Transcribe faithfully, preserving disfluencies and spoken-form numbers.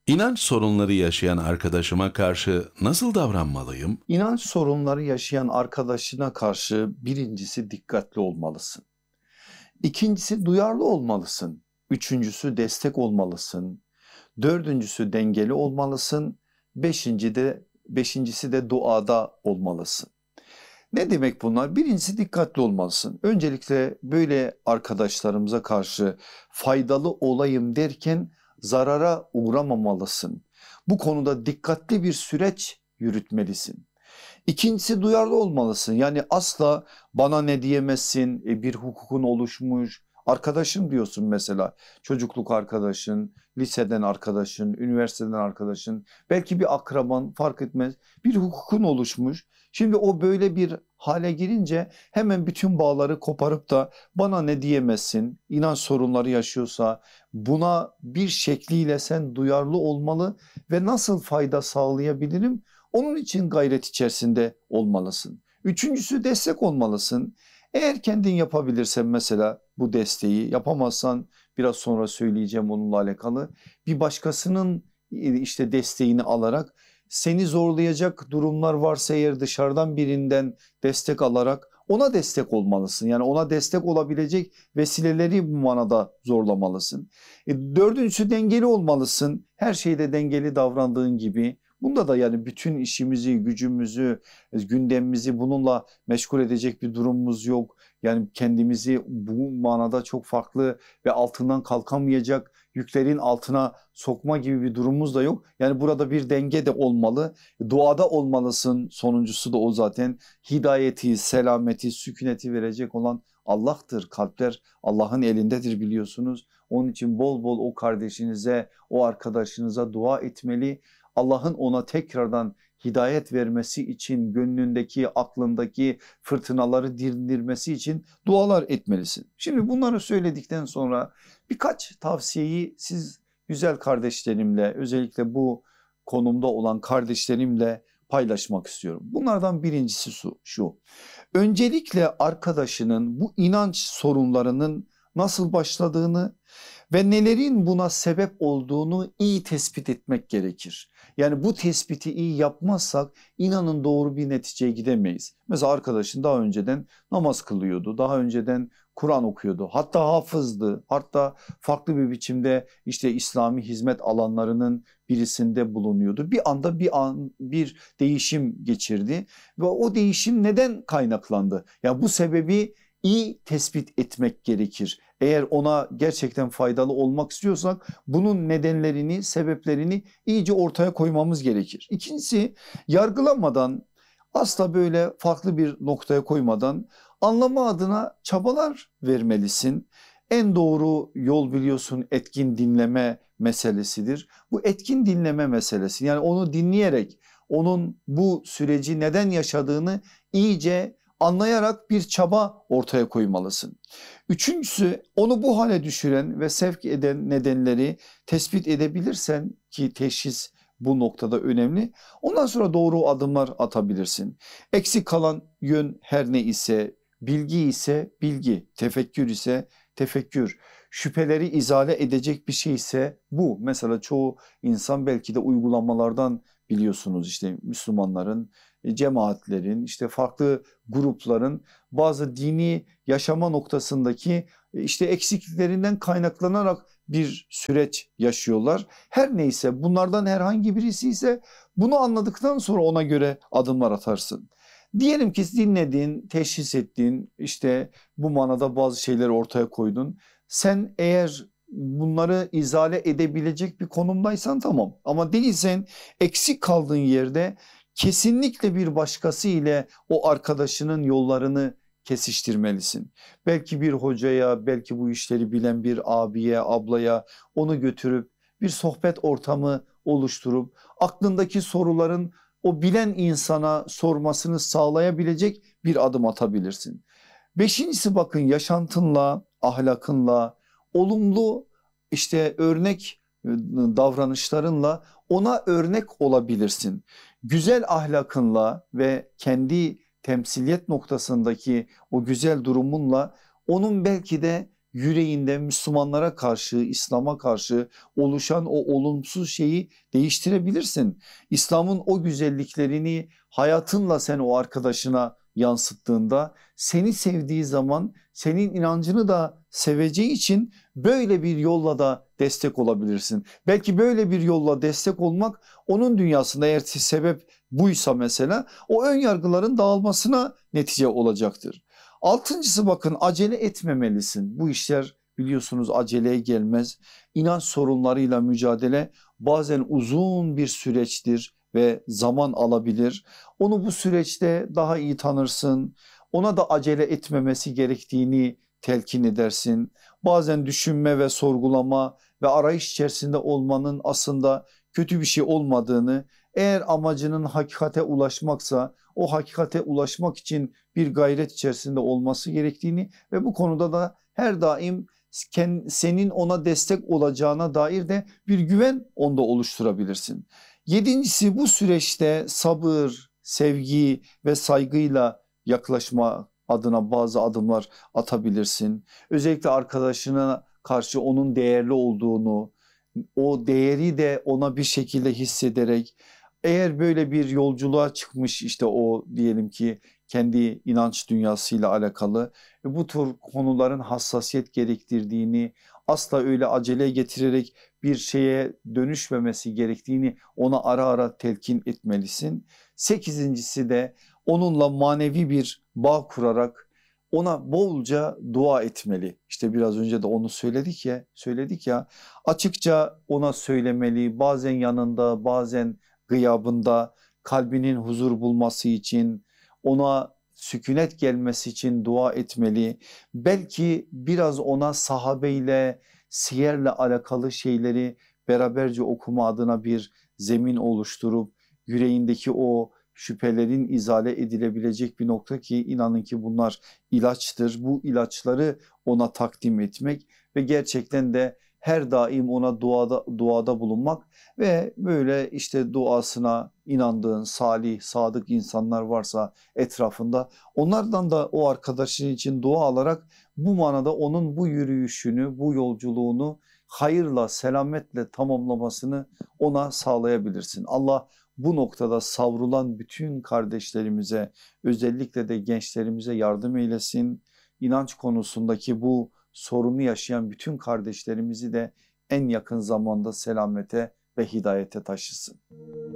İnanç sorunları yaşayan arkadaşıma karşı nasıl davranmalıyım? İnanç sorunları yaşayan arkadaşına karşı birincisi dikkatli olmalısın. İkincisi duyarlı olmalısın. Üçüncüsü destek olmalısın. Dördüncüsü dengeli olmalısın. Beşinci de, beşincisi de duada olmalısın. Ne demek bunlar? Birincisi dikkatli olmalısın. Öncelikle böyle arkadaşlarımıza karşı faydalı olayım derken zarara uğramamalısın. Bu konuda dikkatli bir süreç yürütmelisin. İkincisi duyarlı olmalısın. Yani asla bana ne diyemezsin, e, bir hukukun oluşmuş, arkadaşın diyorsun mesela, çocukluk arkadaşın, liseden arkadaşın, üniversiteden arkadaşın, belki bir akraban, fark etmez, bir hukukun oluşmuş. Şimdi o böyle bir hale girince hemen bütün bağları koparıp da bana ne diyemezsin, inanç sorunları yaşıyorsa buna bir şekliyle sen duyarlı olmalı ve nasıl fayda sağlayabilirim? Onun için gayret içerisinde olmalısın. Üçüncüsü destek olmalısın. Eğer kendin yapabilirsen mesela bu desteği, yapamazsan biraz sonra söyleyeceğim onunla alakalı, bir başkasının işte desteğini alarak, seni zorlayacak durumlar varsa eğer dışarıdan birinden destek alarak ona destek olmalısın. Yani ona destek olabilecek vesileleri bu manada zorlamalısın. E, dördüncüsü dengeli olmalısın. Her şeyde dengeli davrandığın gibi. Bunda da yani bütün işimizi, gücümüzü, gündemimizi bununla meşgul edecek bir durumumuz yok. Yani kendimizi bu manada çok farklı ve altından kalkamayacak yüklerin altına sokma gibi bir durumumuz da yok. Yani burada bir denge de olmalı. Duada olmalısın. Sonuncusu da o zaten. Hidayeti, selameti, sükuneti verecek olan Allah'tır. Kalpler Allah'ın elindedir biliyorsunuz. Onun için bol bol o kardeşinize, o arkadaşınıza dua etmeli. Allah'ın ona tekrardan hidayet vermesi için, gönlündeki, aklındaki fırtınaları dindirmesi için dualar etmelisin. Şimdi bunları söyledikten sonra birkaç tavsiyeyi siz güzel kardeşlerimle, özellikle bu konumda olan kardeşlerimle paylaşmak istiyorum. Bunlardan birincisi şu, şu. Öncelikle arkadaşının bu inanç sorunlarının nasıl başladığını ve nelerin buna sebep olduğunu iyi tespit etmek gerekir. Yani bu tespiti iyi yapmazsak inanın doğru bir neticeye gidemeyiz. Mesela arkadaşın daha önceden namaz kılıyordu, daha önceden Kur'an okuyordu, hatta hafızdı, hatta farklı bir biçimde işte İslami hizmet alanlarının birisinde bulunuyordu. Bir anda bir an bir değişim geçirdi ve o değişim neden kaynaklandı? Ya bu sebebi iyi tespit etmek gerekir. Eğer ona gerçekten faydalı olmak istiyorsak bunun nedenlerini, sebeplerini iyice ortaya koymamız gerekir. İkincisi, yargılamadan, asla böyle farklı bir noktaya koymadan anlama adına çabalar vermelisin. En doğru yol biliyorsun etkin dinleme meselesidir. Bu etkin dinleme meselesi, yani onu dinleyerek onun bu süreci neden yaşadığını iyice anlayarak bir çaba ortaya koymalısın. Üçüncüsü, onu bu hale düşüren ve sevk eden nedenleri tespit edebilirsen, ki teşhis bu noktada önemli, ondan sonra doğru adımlar atabilirsin. Eksik kalan yön her ne ise, bilgi ise bilgi, tefekkür ise tefekkür, şüpheleri izale edecek bir şey ise bu. Mesela çoğu insan belki de uygulamalardan biliyorsunuz, işte Müslümanların, cemaatlerin, işte farklı grupların bazı dini yaşama noktasındaki işte eksikliklerinden kaynaklanarak bir süreç yaşıyorlar. Her neyse, bunlardan herhangi birisi ise bunu anladıktan sonra ona göre adımlar atarsın. Diyelim ki dinledin, teşhis ettin, işte bu manada bazı şeyleri ortaya koydun. Sen eğer bunları izale edebilecek bir konumdaysan tamam, ama değilsen eksik kaldığın yerde kesinlikle bir başkası ile o arkadaşının yollarını kesiştirmelisin. Belki bir hocaya, belki bu işleri bilen bir abiye, ablaya onu götürüp bir sohbet ortamı oluşturup aklındaki soruların o bilen insana sormasını sağlayabilecek bir adım atabilirsin. Beşincisi, bakın, yaşantınla, ahlakınla, olumlu işte örnek davranışlarınla ona örnek olabilirsin. Güzel ahlakınla ve kendi temsiliyet noktasındaki o güzel durumunla onun belki de yüreğinde Müslümanlara karşı, İslam'a karşı oluşan o olumsuz şeyi değiştirebilirsin. İslam'ın o güzelliklerini hayatınla sen o arkadaşına yansıttığında, seni sevdiği zaman senin inancını da seveceği için böyle bir yolla da destek olabilirsin. Belki böyle bir yolla destek olmak onun dünyasında, eğer sebep buysa mesela, o ön yargıların dağılmasına netice olacaktır. Altıncısı, bakın, acele etmemelisin. Bu işler biliyorsunuz aceleye gelmez. İnanç sorunlarıyla mücadele bazen uzun bir süreçtir ve zaman alabilir. Onu bu süreçte daha iyi tanırsın. Ona da acele etmemesi gerektiğini telkin edersin. Bazen düşünme ve sorgulama ve arayış içerisinde olmanın aslında kötü bir şey olmadığını, eğer amacının hakikate ulaşmaksa o hakikate ulaşmak için bir gayret içerisinde olması gerektiğini ve bu konuda da her daim senin ona destek olacağına dair de bir güven onda oluşturabilirsin. Yedincisi, bu süreçte sabır, sevgi ve saygıyla yaklaşma adına bazı adımlar atabilirsin. Özellikle arkadaşına karşı onun değerli olduğunu, o değeri de ona bir şekilde hissederek, eğer böyle bir yolculuğa çıkmış, işte o diyelim ki kendi inanç dünyasıyla alakalı, bu tür konuların hassasiyet gerektirdiğini, asla öyle acele getirerek bir şeye dönüşmemesi gerektiğini ona ara ara telkin etmelisin. Sekizincisi de onunla manevi bir bağ kurarak ona bolca dua etmeli. İşte biraz önce de onu söyledik ya, söyledik ya. Açıkça ona söylemeli, bazen yanında, bazen gıyabında, kalbinin huzur bulması için, ona sükunet gelmesi için dua etmeli. Belki biraz ona sahabeyle, siyerle alakalı şeyleri beraberce okuma adına bir zemin oluşturup yüreğindeki o şüphelerin izale edilebilecek bir nokta, ki inanın ki bunlar ilaçtır. Bu ilaçları ona takdim etmek ve gerçekten de her daim ona duada, duada bulunmak ve böyle işte duasına inandığın salih, sadık insanlar varsa etrafında, onlardan da o arkadaşın için dua alarak bu manada onun bu yürüyüşünü, bu yolculuğunu hayırla, selametle tamamlamasını ona sağlayabilirsin. Allah bu noktada savrulan bütün kardeşlerimize, özellikle de gençlerimize yardım eylesin. İnanç konusundaki bu sorunu yaşayan bütün kardeşlerimizi de en yakın zamanda selamete ve hidayete taşısın.